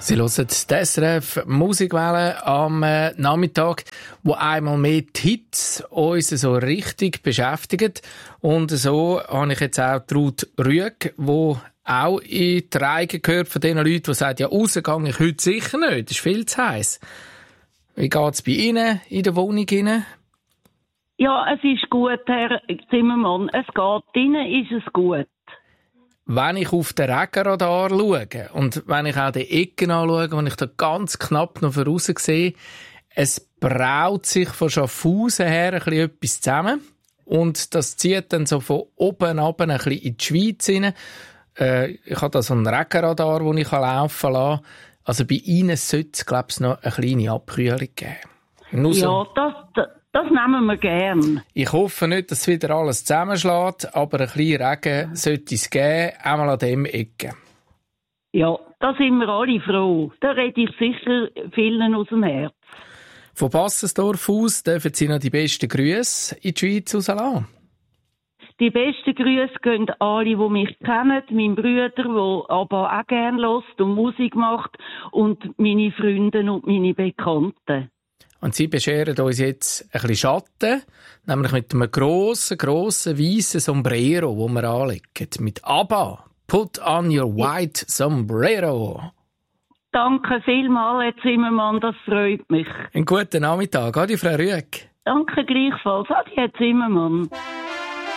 Sie hören die SRF Musikwelle am Nachmittag, wo einmal mehr die Hits uns so richtig beschäftigen. Und so habe ich jetzt auch Ruth Rüegg, die auch in die Reihe gehört von den Leuten, die sagen, ja, rausgehe ich heute sicher nicht, das ist viel zu heiß. Wie geht es bei Ihnen in der Wohnung? Ja, es ist gut, Herr Zimmermann. Es geht. Drinnen ist es gut. Wenn ich auf den Regenradar schaue und wenn ich auch die Ecken anschaue, wenn ich da ganz knapp noch voraus sehe, es braut sich von Schaffhausen her ein bisschen etwas zusammen. Und das zieht dann so von oben ab ein bisschen in die Schweiz hinein. Ich habe da so einen Regenradar, den ich laufen lassen kann. Also bei Ihnen sollte es, glaube ich, noch eine kleine Abkühlung geben. Nur so. Ja, das nehmen wir gern. Ich hoffe nicht, dass wieder alles zusammenschlägt, aber ein bisschen Regen sollte es geben, einmal an dem Ecke. Ja, da sind wir alle froh. Da rede ich sicher vielen aus dem Herz. Von Bassensdorf aus dürfen Sie noch die besten Grüße in die Schweiz rauslassen. Die besten Grüße gehen alle, die mich kennen, mein Bruder, der aber auch gerne hört und Musik macht, und meine Freunde und meine Bekannten. Und Sie bescheren uns jetzt ein bisschen Schatten, nämlich mit einem grossen weissen Sombrero, das wir anlegen. Mit ABBA. Put on your white sombrero. Danke vielmals, Herr Zimmermann, das freut mich. Einen guten Nachmittag. Adi, Frau Rüegg. Danke gleichfalls. Adi, Herr Zimmermann.